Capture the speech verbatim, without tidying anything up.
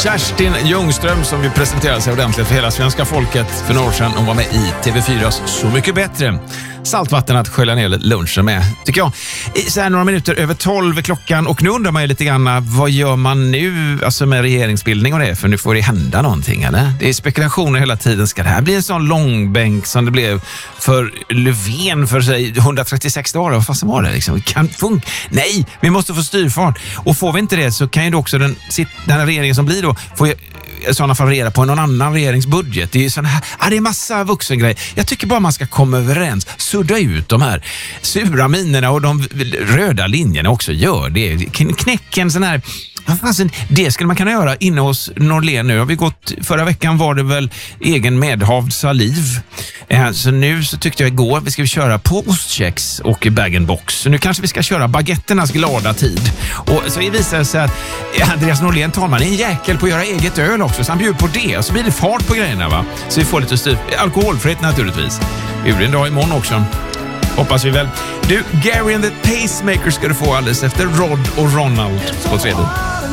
Kerstin Ljungström som vi presenterade sig ordentligt för hela svenska folket för några år sedan. Hon var med i T V fyras Så mycket bättre. Saltvatten att skölja ner lunchen med, tycker jag. Så här några minuter över tolv klockan, och nu undrar man ju lite grann, vad gör man nu alltså med regeringsbildning och det? För nu får det hända någonting, eller? Det är spekulationer hela tiden. Ska det här bli en sån långbänk som det blev för Löfven för sig hundratrettiosex dagar? Vad fan var det liksom? Kan funka? Nej, vi måste få styrfart. Och får vi inte det så kan ju då också den, den här regeringen som blir då få i sådana fall reda på någon annan regeringsbudget. Det är ju sån här, ja, det är massa vuxengrejer. Jag tycker bara man ska komma överens, sudda ut de här sura minerna och de röda linjerna också. Gör det. Knäcken sån här. Alltså, det skulle man kunna göra inne hos Norlén nu. Har vi gått, förra veckan var det väl egen medhavd saliv. Eh, så nu så tyckte jag igår vi ska köra på ostkex och bag-and-box. Så nu kanske vi ska köra baguetternas glada tid. Och så visar det sig att Andreas Norlén, talman, är en jäkel på att göra eget öl också. Så han bjuder på det och så blir det fart på grejerna, va? Så vi får lite styr. Alkoholfritt naturligtvis. Ur en dag imorgon också. Hoppas vi väl. Du, Gary and the Pacemaker ska du få alldeles efter Rod och Ronald på tredje.